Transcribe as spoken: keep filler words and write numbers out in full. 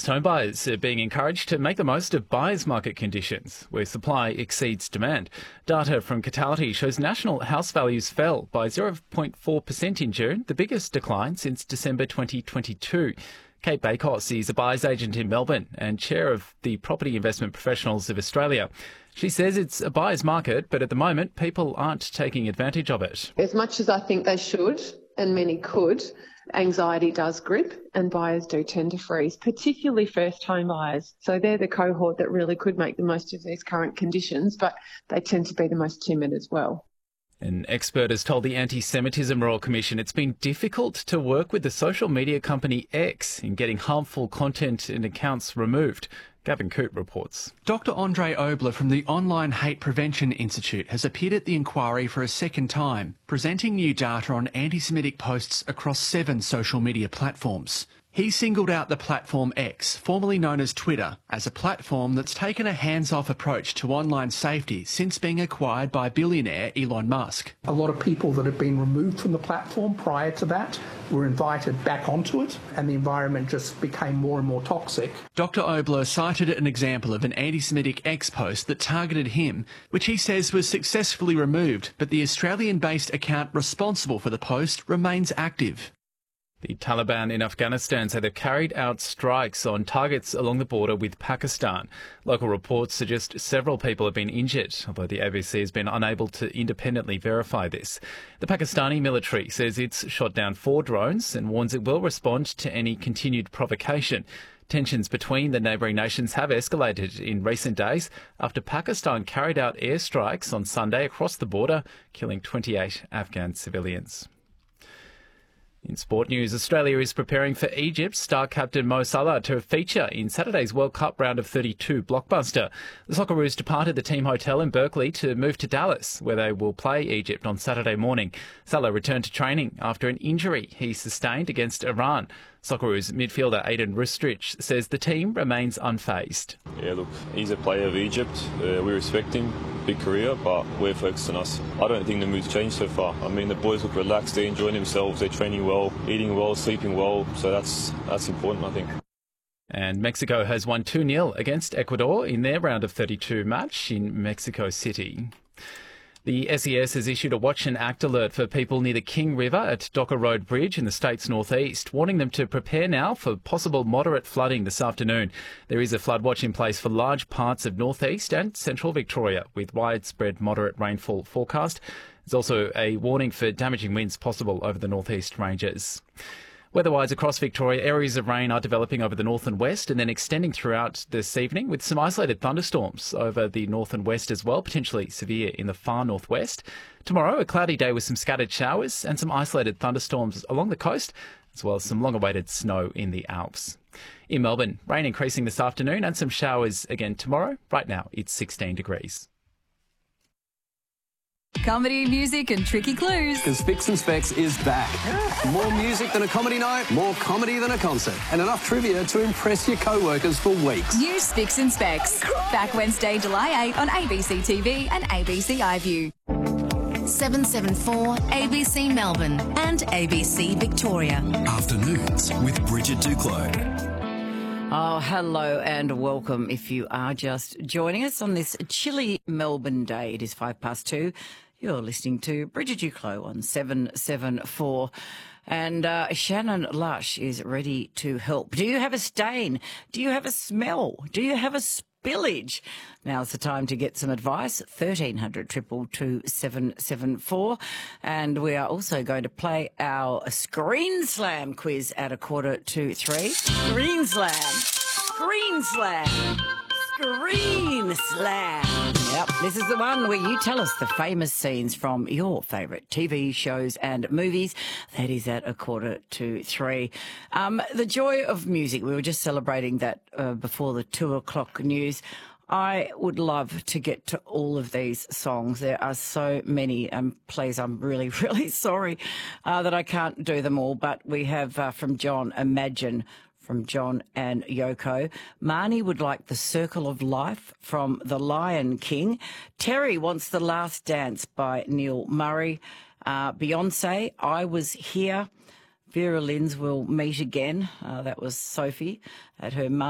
First home buyers are being encouraged to make the most of buyers' market conditions, where supply exceeds demand. Data from Catality shows national house values fell by zero point four percent in June, the biggest decline since December twenty twenty-two. Kate Bakos is a buyer's agent in Melbourne and chair of the Property Investment Professionals of Australia. She says it's a buyer's market, but at the moment people aren't taking advantage of it. As much as I think they should, and many could, anxiety does grip and buyers do tend to freeze, particularly first home buyers. So they're the cohort that really could make the most of these current conditions, but they tend to be the most timid as well. An expert has told the Anti-Semitism Royal Commission it's been difficult to work with the social media company X in getting harmful content and accounts removed. Gavin Coote reports. Doctor Andre Obler from the Online Hate Prevention Institute has appeared at the inquiry for a second time, presenting new data on anti-Semitic posts across seven social media platforms. He singled out the platform X, formerly known as Twitter, as a platform that's taken a hands-off approach to online safety since being acquired by billionaire Elon Musk. A lot of people that had been removed from the platform prior to that were invited back onto it, and the environment just became more and more toxic. Doctor Obler cited an example of an anti-Semitic X post that targeted him, which he says was successfully removed, but the Australian-based account responsible for the post remains active. The Taliban in Afghanistan say they've carried out strikes on targets along the border with Pakistan. Local reports suggest several people have been injured, although the A B C has been unable to independently verify this. The Pakistani military says it's shot down four drones and warns it will respond to any continued provocation. Tensions between the neighbouring nations have escalated in recent days after Pakistan carried out airstrikes on Sunday across the border, killing twenty-eight Afghan civilians. In sport news, Australia is preparing for Egypt star captain Mo Salah to feature in Saturday's World Cup round of thirty-two blockbuster. The Socceroos departed the team hotel in Berkeley to move to Dallas, where they will play Egypt on Saturday morning. Salah returned to training after an injury he sustained against Iran. Socceroos midfielder Aiden Rustrich says the team remains unfazed. Yeah, look, he's a player of Egypt. Uh, we respect him, big career, but we're focused on us. I don't think the mood's changed so far. I mean, the boys look relaxed, they're enjoying themselves, they're training well, eating well, sleeping well, so that's that's important, I think. And Mexico has won two nil against Ecuador in their round of thirty-two match in Mexico City. The S E S has issued a watch and act alert for people near the King River at Docker Road Bridge in the state's northeast, warning them to prepare now for possible moderate flooding this afternoon. There is a flood watch in place for large parts of northeast and central Victoria, with widespread moderate rainfall forecast. There's also a warning for damaging winds possible over the northeast ranges. Weather-wise across Victoria, areas of rain are developing over the north and west and then extending throughout this evening with some isolated thunderstorms over the north and west as well, potentially severe in the far northwest. Tomorrow, a cloudy day with some scattered showers and some isolated thunderstorms along the coast, as well as some long-awaited snow in the Alps. In Melbourne, rain increasing this afternoon and some showers again tomorrow. Right now, it's sixteen degrees. Comedy, music and tricky clues. Because Fix and Specs is back. More music than a comedy night, more comedy than a concert, and enough trivia to impress your co-workers for weeks. New Fix and Specs. Back Wednesday, July eighth on A B C T V and A B C iView. seven seven four A B C Melbourne and A B C Victoria. Afternoons with Bridget Duclos. Oh, hello and welcome if you are just joining us on this chilly Melbourne day. It is five past two. You're listening to Bridget Duclos on seven seven four. And uh, Shannon Lush is ready to help. Do you have a stain? Do you have a smell? Do you have a spillage? Now's the time to get some advice. thirteen hundred, two two two, seven seven four. And we are also going to play our Screen Slam quiz at a quarter to three. Screen Slam. Screen Slam. Screen Slam. Yep, this is the one where you tell us the famous scenes from your favourite T V shows and movies. That is at a quarter to three. Um, the joy of music. We were just celebrating that uh, before the two o'clock news. I would love to get to all of these songs. There are so many. And please, I'm really, really sorry uh, that I can't do them all. But we have uh, from John, Imagine, from John and Yoko. Marnie would like The Circle of Life from The Lion King. Terry wants The Last Dance by Neil Murray. Uh, Beyonce, I Was Here. Vera Lynn's Will Meet Again. Uh, that was Sophie at her mum.